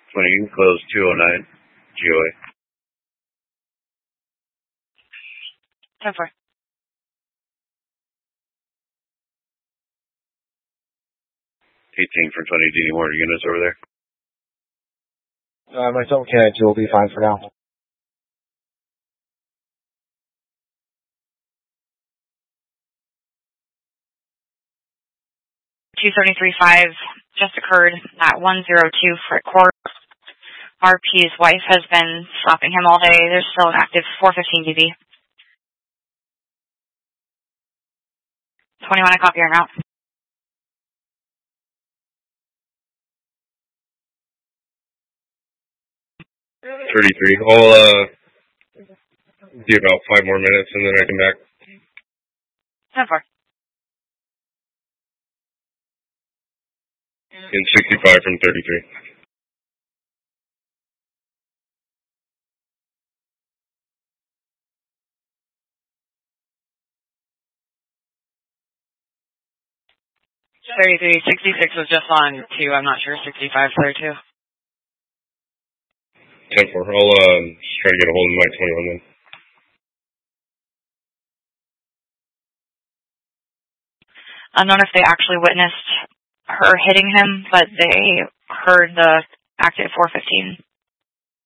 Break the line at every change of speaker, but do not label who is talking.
20, you can close 209, GOA.
10-4.
For 20, do you need more units over there?
Myself and K2 will be fine for now.
273.5 just occurred at 102 Frick Court. RP's wife has been stopping him all day. There's still an active 415 DB. 21, I copy your route.
33. I'll be about 5 more minutes and then I come back.
10-4.
In 65 from 33.
.33, 66 was just on 2. I'm not sure 65 there too.
10-4. I'll just try to get a hold of my 21 then.
Unknown if they actually witnessed her hitting him, but they heard the active 415.